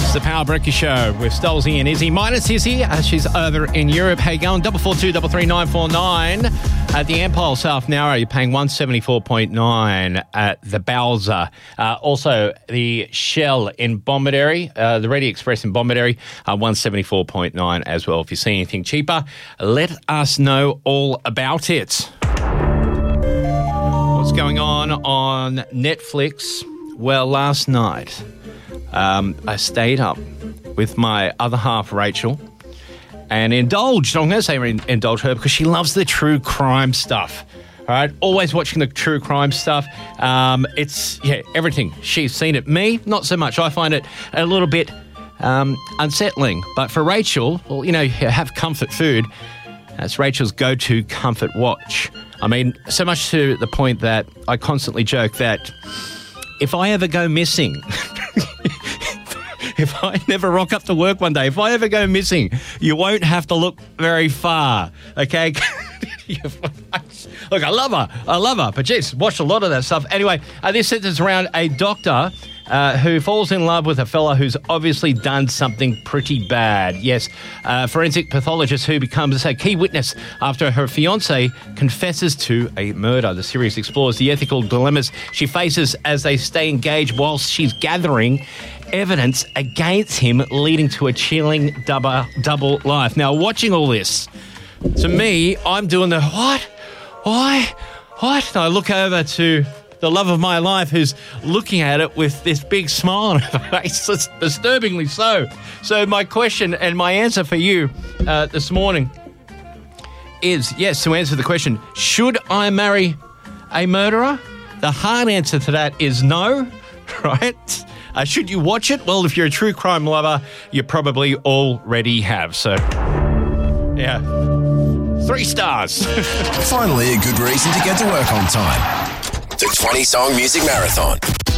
It's the Power Breakfast Show with Stolzy and Izzy. Minus Izzy, as she's over in Europe. Hey, going 442 33949 at the Ampol South Nowra. You're paying 174.9 at the Bowser. Also, the Shell in Bomaderry, the Ready Express in Bomaderry, 174.9 as well. If you see anything cheaper, let us know all about it. What's going on Netflix? Well, last night, I stayed up with my other half, Rachel, and indulged. I'm going to say indulge her because she loves the true crime stuff. All right, always watching the true crime stuff. It's everything. She's seen it. Me, not so much. I find it a little bit unsettling. But for Rachel, well, you have comfort food. That's Rachel's go-to comfort watch. I mean, so much to the point that I constantly joke that if I ever go missing, if I never rock up to work one day, if I ever go missing, you won't have to look very far, okay? Look, I love her, but geez, watched a lot of that stuff. Anyway, this centers around a doctor who falls in love with a fella who's obviously done something pretty bad. Yes, forensic pathologist who becomes a key witness after her fiancé confesses to a murder. The series explores the ethical dilemmas she faces as they stay engaged whilst she's gathering evidence against him, leading to a chilling double life. Now, watching all this, to me, I'm doing the what? Why? What? And I look over to the love of my life who's looking at it with this big smile on her face. It's disturbingly so. So my question and my answer for you this morning is, yes, to answer the question, should I marry a murderer? The hard answer to that is no, right? Should you watch it? Well, if you're a true crime lover, you probably already have. So, yeah. 3 stars. Finally, a good reason to get to work on time. The 20 Song Music Marathon.